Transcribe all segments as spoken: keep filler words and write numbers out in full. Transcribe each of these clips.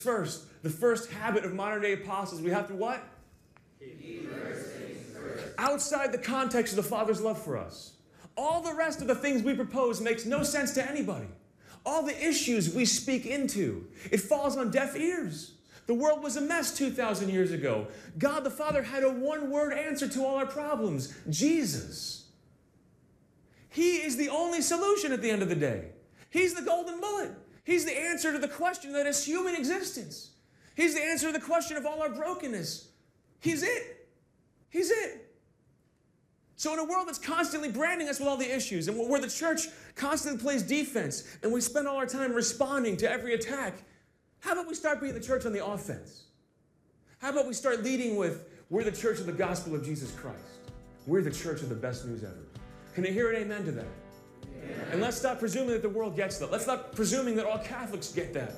First, the first habit of modern-day apostles, we have to what? Keep first things first. Outside the context of the Father's love for us. All the rest of the things we propose makes no sense to anybody. All the issues we speak into, it falls on deaf ears. The world was a mess two thousand years ago. God the Father had a one-word answer to all our problems: Jesus. He is the only solution at the end of the day. He's the golden bullet. He's the answer to the question that is human existence. He's the answer to the question of all our brokenness. He's it. He's it. So in a world that's constantly branding us with all the issues, and where the church constantly plays defense, and we spend all our time responding to every attack, how about we start being the church on the offense? How about we start leading with, we're the church of the gospel of Jesus Christ. We're the church of the best news ever. Can I hear an amen to that? Amen. And let's stop presuming that the world gets that. Let's stop presuming that all Catholics get that.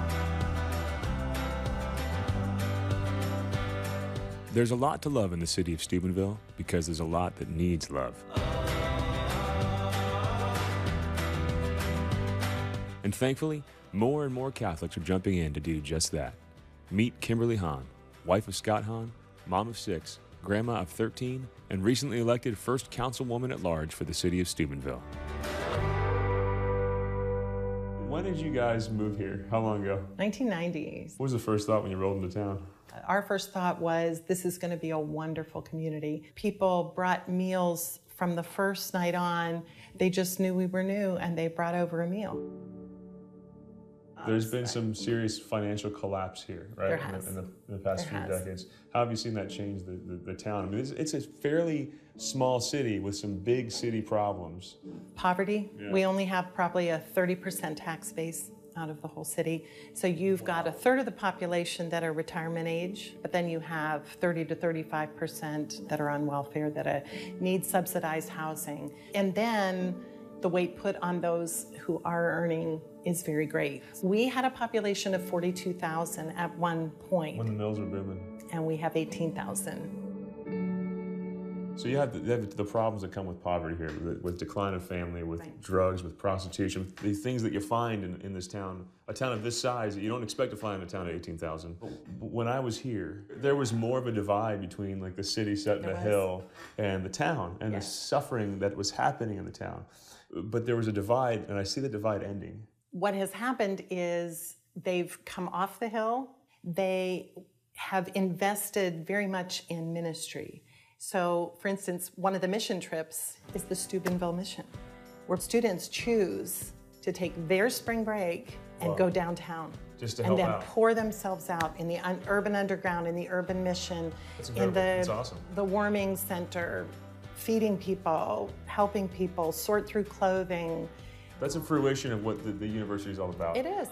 There's a lot to love in the city of Steubenville because there's a lot that needs love. And thankfully, more and more Catholics are jumping in to do just that. Meet Kimberly Hahn, wife of Scott Hahn, mom of six, grandma of thirteen, and recently elected first councilwoman at large for the city of Steubenville. When did you guys move here? How long ago? nineteen nineties. What was the first thought when you rolled into town? Our first thought was, this is going to be a wonderful community. People brought meals from the first night on. They just knew we were new, and they brought over a meal. There's been some serious financial collapse here, right? There has. In the, in the, in the past There few has. decades. How have you seen that change the, the, the town? I mean, it's, it's a fairly small city with some big city problems. Poverty. Yeah. We only have probably a thirty percent tax base out of the whole city. So you've got a third of the population that are retirement age, but then you have thirty to thirty-five percent that are on welfare, that uh, need subsidized housing. And then the weight put on those who are earning is very great. We had a population of forty-two thousand at one point. When the mills were booming. And we have eighteen thousand. So you have the, you have the problems that come with poverty here, with, with decline of family, with Right. drugs, with prostitution, the things that you find in, in this town, a town of this size that you don't expect to find in a town of eighteen thousand. But when I was here, there was more of a divide between like the city set in There the was. hill and the town, and Yeah. the suffering that was happening in the town. But there was a divide, and I see the divide ending. What has happened is they've come off the hill. They have invested very much in ministry. So, for instance, one of the mission trips is the Steubenville Mission, where students choose to take their spring break and Wow. go downtown. Just to and help then out. pour themselves out in the un- urban underground, in the urban mission, That's in incredible. the, That's awesome. the warming center, feeding people, helping people, sort through clothing. That's a fruition of what the, the university is all about. It is.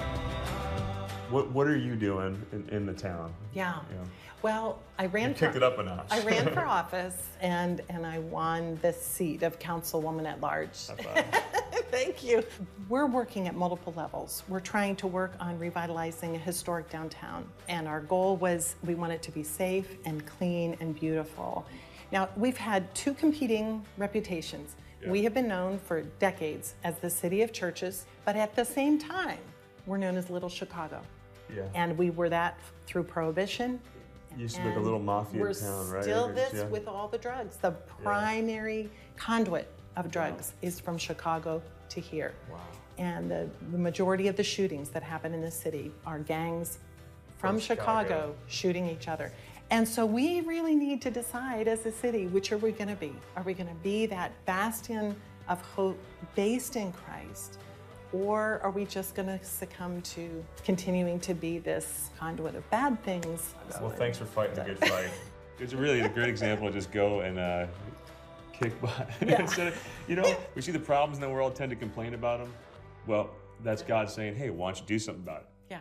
What What are you doing in, in the town? Yeah. Yeah. Well, I ran You for kicked it up a notch. I ran for office, and and I won the seat of councilwoman at large. High five. Thank you. We're working at multiple levels. We're trying to work on revitalizing a historic downtown, and our goal was we want it to be safe and clean and beautiful. Now, we've had two competing reputations. Yeah. We have been known for decades as the city of churches, but at the same time, we're known as Little Chicago. Yeah. And we were that through Prohibition. Used to be like a And little mafia we're town, right? still this Yeah. with all the drugs. The primary conduit of drugs is from Chicago to here. Wow. And the, the majority of the shootings that happen in the city are gangs from, From Chicago. Chicago. shooting each other. And so we really need to decide as a city, which are we going to be? Are we going to be that bastion of hope based in Christ? Or are we just going to succumb to continuing to be this conduit of bad things? Well, thanks for fighting the good fight. It's really a great example of just go and uh, kick butt. Yeah. Instead of, you know, we see the problems in the world, tend to complain about them. Well, that's God saying, hey, why don't you do something about it? Yeah.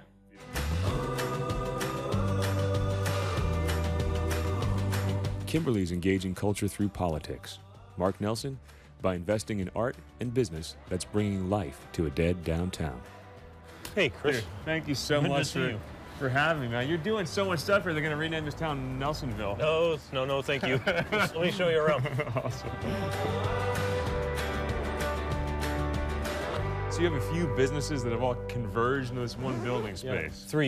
Kimberly's engaging culture through politics. Mark Nelson, by investing in art and business that's bringing life to a dead downtown. Hey, Chris. Dude, thank you so Good to much see for, you. for having me, man. You're doing so much stuff here. They're going to rename this town Nelsonville. No, no, no, thank you. Let me show you around. Awesome. So you have a few businesses that have all converged into this one building space. Three